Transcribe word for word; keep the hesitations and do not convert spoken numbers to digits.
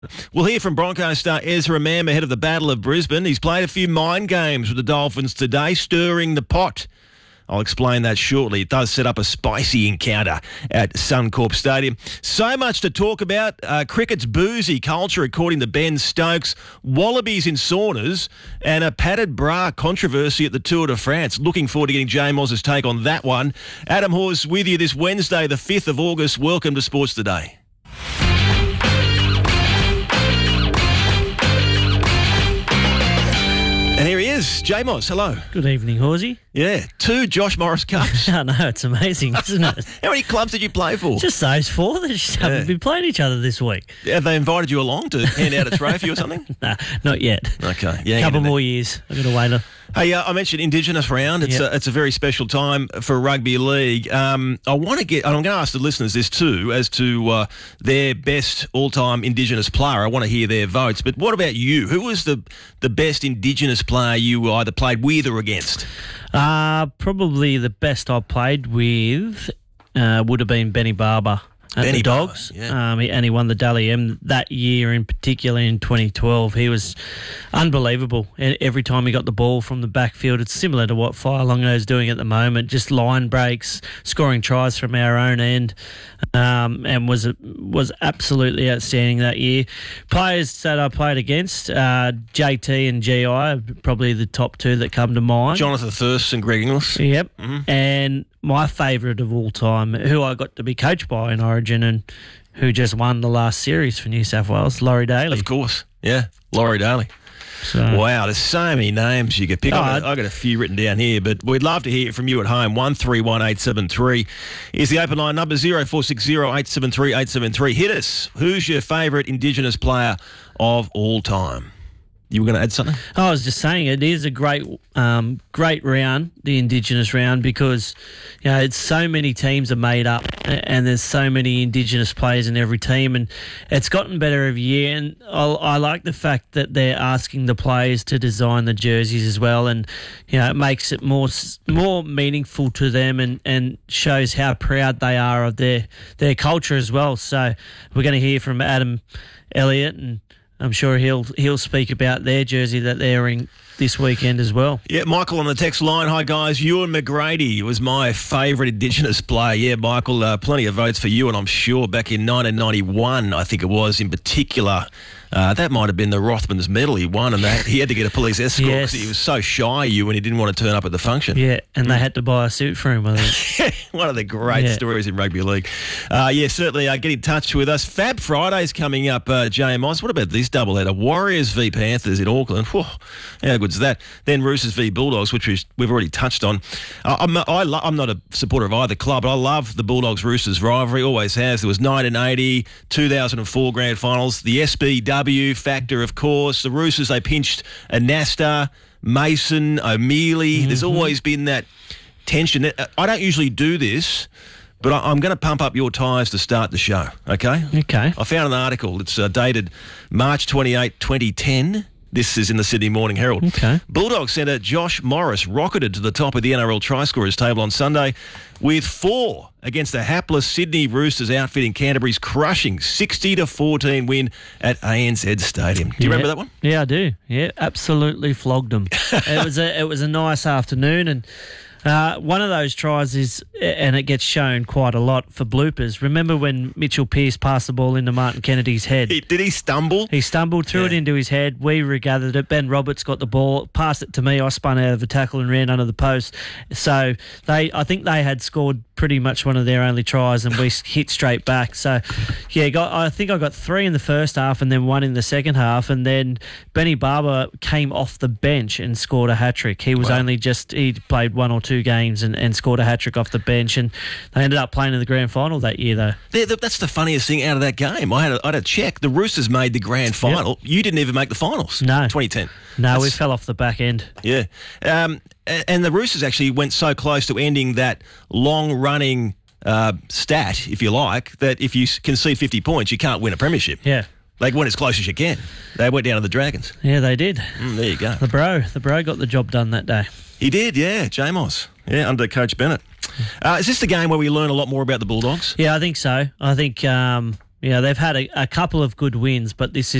We'll hear from Broncos star Ezra Mam ahead of the Battle of Brisbane. He's played a few mind games with the Dolphins today, stirring the pot. I'll explain that shortly. It does set up a spicy encounter at Suncorp Stadium. So much to talk about. Uh, cricket's boozy culture, according to Ben Stokes. Wallabies in saunas and a padded bra controversy at the Tour de France. Looking forward to getting J Moz's take on that one. Adam Hawes with you this Wednesday, the fifth of August. Welcome to Sports Today. And here he is, J Moz. Hello. Good evening, Horsey. Yeah, two Josh Morris Cups. I know, it's amazing, isn't it? How many clubs did you play for? Just those four that just Yeah. haven't been playing each other this week. Have they invited you along to hand out a trophy or something? Nah, not yet. Okay. Yeah. A couple more years. I've got to wait. A- Hey, uh, I mentioned Indigenous round. It's, Yep. a, it's a very special time for rugby league. Um, I want to get, and I'm going to ask the listeners this too, as to uh, their best all-time Indigenous player. I want to hear their votes. But what about you? Who was the, the best Indigenous player you either played with or against? Uh, probably the best I played with uh, would have been Benny Barber at Benny the Dogs. Barber, yeah. um, he- and he won the Dally M that year in particular in twenty twelve. He was unbelievable. E- Every time he got the ball from the backfield, it's similar to what Firelongo is doing at the moment, just line breaks, scoring tries from our own end, um, and was was absolutely outstanding that year. Players that I played against, uh, J T and G I, are probably the top two that come to mind. Jonathan Thirst and Greg Inglis. Yep. And my favourite of all time, who I got to be coached by in Origin and who just won the last series for New South Wales, Laurie Daly. Of course. Yeah, Laurie Daly. So, Wow, there's so many names you could pick. Oh, I've, got, I- I've got a few written down here, but we'd love to hear from you at home. one three one eight seven three is the open line number, zero four six zero eight seven three eight seven three. Hit us. Who's your favourite Indigenous player of all time? You were going to add something? I was just saying it is a great, um, great round, the Indigenous round, because you know it's so many teams are made up, a- and there's so many Indigenous players in every team, and it's gotten better every year. And I, I like the fact that they're asking the players to design the jerseys as well, and you know it makes it more s- more meaningful to them, and, and shows how proud they are of their their culture as well. So we're going to hear from Adam Elliott, and I'm sure he'll he'll speak about their jersey that they're in this weekend as well. Yeah, Michael on the text line. Hi, guys. Ewan McGrady was my favourite Indigenous player. Yeah, Michael, uh, plenty of votes for you, and I'm sure back in nineteen ninety-one, I think it was, in particular, uh, that might have been the Rothmans medal he won, and that he had to get a police escort because Yes. he was so shy, you, when he didn't want to turn up at the function. Yeah, and they had to buy a suit for him, I think. One of the great Yeah. stories in rugby league. Uh, yeah, certainly. Uh, get in touch with us. Fab Friday's coming up, uh, J M Os. What about this doubleheader? Warriors v Panthers in Auckland. Whew, how good's that? Then Roosters v Bulldogs, which we've, we've already touched on. Uh, I'm, I lo- I'm not a supporter of either club, but I love the Bulldogs-Roosters rivalry. Always has. There was nineteen eighty, two thousand four grand finals. The S B W factor, of course. The Roosters, they pinched Anasta, Mason, O'Mealy. There's always been that tension. I don't usually do this, but I- I'm going to pump up your tyres to start the show, okay? Okay. I found an article. It's uh, dated March twenty-eighth, twenty ten. This is in the Sydney Morning Herald. Okay. Bulldogs centre Josh Morris rocketed to the top of the N R L try scorers table on Sunday with four against the hapless Sydney Roosters outfit in Canterbury's crushing sixty to fourteen win at A N Z Stadium. Do you Yeah. remember that one? Yeah, I do. Yeah, absolutely flogged them. it was a it was a nice afternoon, and uh, one of those tries is, and it gets shown quite a lot for bloopers. Remember when Mitchell Pearce passed the ball into Martin Kennedy's head? He, did he stumble? He stumbled, threw it Yeah. into his head. We regathered it. Ben Roberts got the ball, passed it to me. I spun out of the tackle and ran under the post. So they, I think they had scored pretty much one of their only tries, and we hit straight back. So, yeah, got, I think I got three in the first half and then one in the second half. And then Benny Barber came off the bench and scored a hat trick. He was Wow. only just he played one or two games and, and scored a hat trick off the bench. And they ended up playing in the grand final that year, though. There, th- that's the funniest thing out of that game. I had a, I had a check. The Roosters made the grand final. You didn't even make the finals. No. twenty ten. No, we That's- fell off the back end. Yeah. Um, a- and the Roosters actually went so close to ending that long-running uh, stat, if you like, that if you s- concede fifty points, you can't win a premiership. Yeah. They went as close as you can. They went down to the Dragons. Yeah, they did. Mm, there you go. The bro, the bro got the job done that day. He did, yeah, J-Moss. Yeah, under Coach Bennett. Uh, is this the game where we learn a lot more about the Bulldogs? Yeah, I think so. I think um, Yeah, they've had a, a couple of good wins, but this